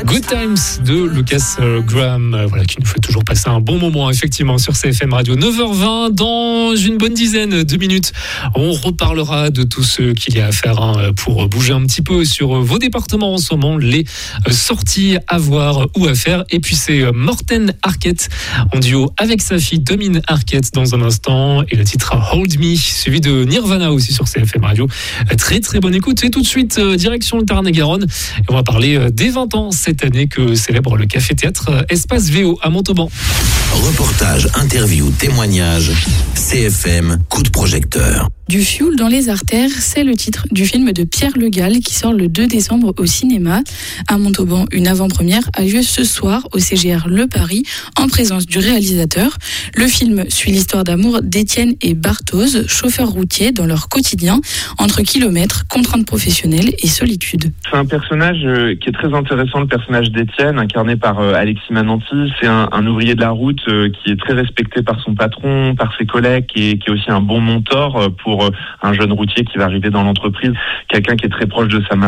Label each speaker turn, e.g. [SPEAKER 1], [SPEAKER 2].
[SPEAKER 1] Good Times de Lucas Graham, voilà, qui nous fait toujours passer un bon moment, effectivement, sur CFM Radio. 9h20, dans une bonne dizaine de minutes, on reparlera de tout ce qu'il y a à faire pour bouger un petit peu sur vos départements en ce moment, les sorties à voir ou à faire. Et puis c'est Morten Arquette en duo avec sa fille Domine Arquette dans un instant, et le titre Hold Me, suivi de Nirvana aussi sur CFM Radio. Très très bonne écoute, et tout de suite direction le Tarn-et-Garonne, et on va parler des 20 ans cette année que célèbre le Café-Théâtre Espace VO à Montauban.
[SPEAKER 2] Reportage, interview, témoignage, CFM, coup de projecteur.
[SPEAKER 3] Du fioul dans les artères, c'est le titre du film de Pierre Le Gall qui sort le 2 décembre au cinéma. À Montauban, une avant-première a lieu ce soir au CGR Le Paris en présence du réalisateur. Le film suit l'histoire d'amour d'Étienne et Barthoz, chauffeurs routiers dans leur quotidien, entre kilomètres, contraintes professionnelles et solitude.
[SPEAKER 4] C'est un personnage qui est très intéressant, le personnage d'Étienne, incarné par Alexis Mananti. C'est un ouvrier de la route qui est très respecté par son patron, par ses collègues, qui est aussi un bon mentor pour un jeune routier qui va arriver dans l'entreprise, quelqu'un qui est très proche de sa maman.